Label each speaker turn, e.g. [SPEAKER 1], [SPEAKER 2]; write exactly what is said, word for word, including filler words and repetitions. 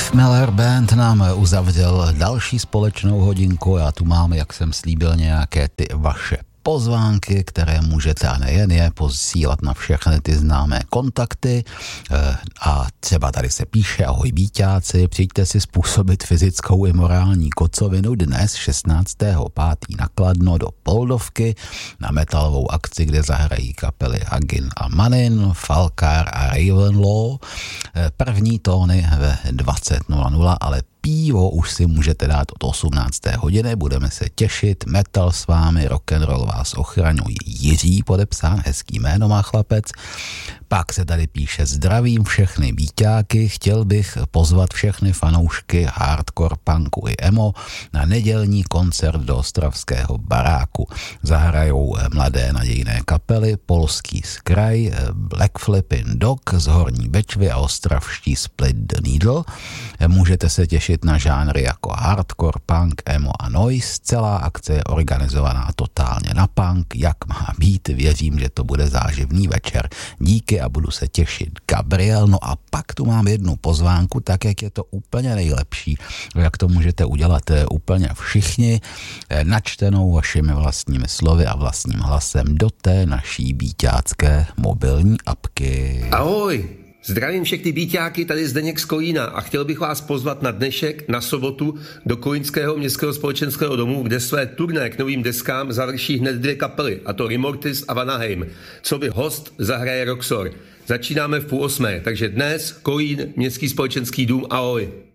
[SPEAKER 1] Steve Miller Band nám uzavřel další společnou hodinku. Já tu mám, jak jsem slíbil, nějaké ty vaše pozvánky, které můžete a nejen je posílat na všechny ty známé kontakty a třeba tady se píše: ahoj Bíťáci, přijďte si způsobit fyzickou i morální kocovinu dnes šestnáctého pátého na Kladno do Poldovky na metalovou akci, kde zahrají kapely Hagin a Manin, Falkar a Ravenlaw. První tóny ve dvacet nula nula, ale pivo už si můžete dát od osmnácté hodiny, budeme se těšit, metal s vámi, rock'n'roll vás ochraňují. Jiří podepsán, hezký jméno má chlapec. Pak se tady píše: zdravím všechny Bíťáky, chtěl bych pozvat všechny fanoušky hardcore, punku i emo na nedělní koncert do ostravského baráku. Zahrajou mladé nadějné kapely, polský Skraj, Black Flippin' Dog z Horní Bečvy a ostravští Split the Needle. Můžete se těšit na žánry jako hardcore, punk, emo a noise. Celá akce je organizovaná totálně na punk, jak má být. Věřím, že to bude záživný večer. Díky a budu se těšit. Gabriel. No a pak tu mám jednu pozvánku, tak jak je to úplně nejlepší, jak to můžete udělat úplně všichni, načtenou vašimi vlastními slovy a vlastním hlasem do té naší bíťácké mobilní apky.
[SPEAKER 2] Ahoj! Zdravím všechny Bíťáky, tady Zdeněk z Kolína a chtěl bych vás pozvat na dnešek, na sobotu, do Kolínského městského společenského domu, kde své turné k novým deskám završí hned dvě kapely, a to Remortis a Vanaheim. Co by host zahraje Roxor. Začínáme v půl osmé, takže dnes Kolín, Městský společenský dům, ahoj.